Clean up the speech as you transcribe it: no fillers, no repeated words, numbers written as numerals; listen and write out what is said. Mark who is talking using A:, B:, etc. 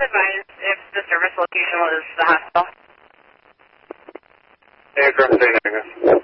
A: advise if the service location was the hospital.
B: Aircraft St. Agnes.